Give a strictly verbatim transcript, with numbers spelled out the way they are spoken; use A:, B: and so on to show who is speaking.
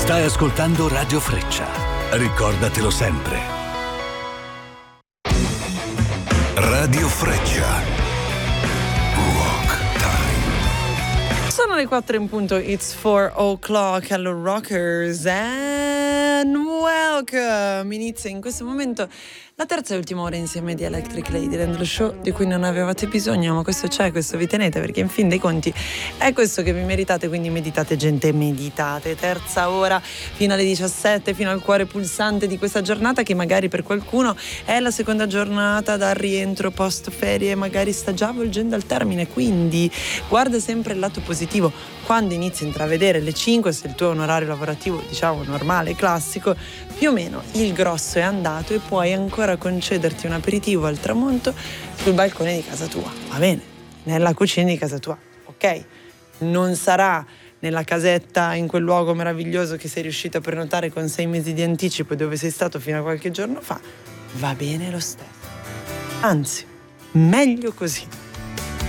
A: Stai ascoltando Radio Freccia. Ricordatelo sempre. Radio Freccia. Rock Time.
B: Sono le quattro in punto, it's four o'clock. Hello rockers and welcome. Inizia in questo momento la terza e ultima ora insieme di Electric Ladyland, lo show di cui non avevate bisogno, ma questo c'è, questo vi tenete, perché in fin dei conti è questo che vi meritate, quindi meditate gente, meditate. Terza ora fino alle diciassette, fino al cuore pulsante di questa giornata, che magari per qualcuno è la seconda giornata dal rientro post ferie, magari sta già volgendo al termine, quindi guarda sempre il lato positivo. Quando inizi a intravedere le cinque, se il tuo è un orario lavorativo diciamo normale, classico, più o meno il grosso è andato e puoi ancora concederti un aperitivo al tramonto sul balcone di casa tua, va bene? Nella cucina di casa tua, ok? Non sarà nella casetta, in quel luogo meraviglioso che sei riuscito a prenotare con sei mesi di anticipo e dove sei stato fino a qualche giorno fa, va bene lo stesso. Anzi, meglio così.